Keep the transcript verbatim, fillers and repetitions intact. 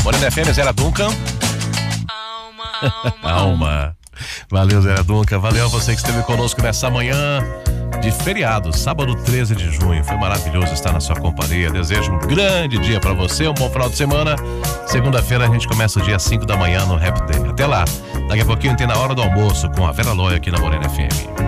Morena F M, Zé Duncan. Alma. Valeu, Zé Duncan. Valeu a você que esteve conosco nessa manhã de feriado, sábado treze de junho. Foi maravilhoso estar na sua companhia. Desejo um grande dia pra você, um bom final de semana. Segunda-feira a gente começa o dia cinco da manhã no Rap Day. Até lá. Daqui a pouquinho tem Na Hora do Almoço com a Vera Loi aqui na Morena F M.